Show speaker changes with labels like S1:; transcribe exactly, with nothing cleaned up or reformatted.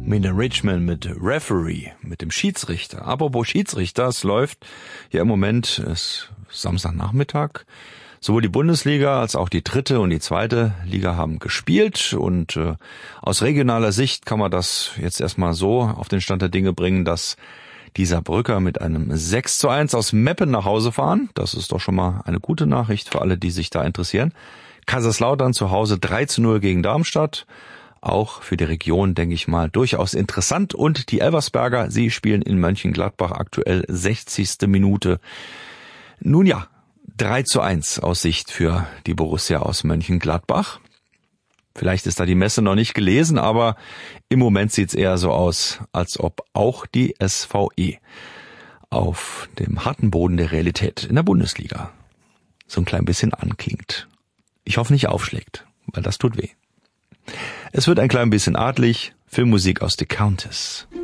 S1: Mina Richmond mit Referee, mit dem Schiedsrichter. Apropos Schiedsrichter, es läuft ja im Moment, ist Samstagnachmittag. Sowohl die Bundesliga als auch die dritte und die zweite Liga haben gespielt und äh, aus regionaler Sicht kann man das jetzt erstmal so auf den Stand der Dinge bringen, dass die Saarbrücker mit einem sechs zu eins aus Meppen nach Hause fahren. Das ist doch schon mal eine gute Nachricht für alle, die sich da interessieren. Kaiserslautern zu Hause drei zu null gegen Darmstadt. Auch für die Region, denke ich mal, durchaus interessant. Und die Elversberger, sie spielen in Mönchengladbach aktuell sechzigste Minute. Nun ja, drei zu eins aus Sicht für die Borussia aus Mönchengladbach. Vielleicht ist da die Messe noch nicht gelesen, aber im Moment sieht's eher so aus, als ob auch die S V E auf dem harten Boden der Realität in der Bundesliga so ein klein bisschen anklingt. Ich hoffe nicht aufschlägt, weil das tut weh. Es wird ein klein bisschen adlig, Filmmusik aus The Countess.